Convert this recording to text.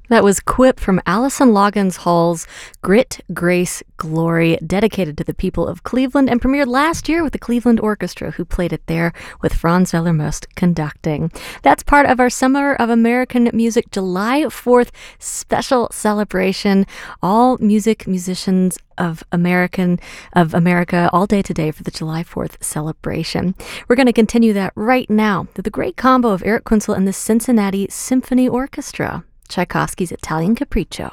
That was Quip from Allison Loggins Hall's Grit, Grace, Glory, dedicated to the people of Cleveland and premiered last year with the Cleveland Orchestra, who played it there with Franz Wellermost conducting. That's part of our Summer of American Music July 4th special celebration. All musicians of America all day today for the July 4th celebration. We're going to continue that right now with the great combo of Eric Kunzel and the Cincinnati Symphony Orchestra. Tchaikovsky's Italian Capriccio.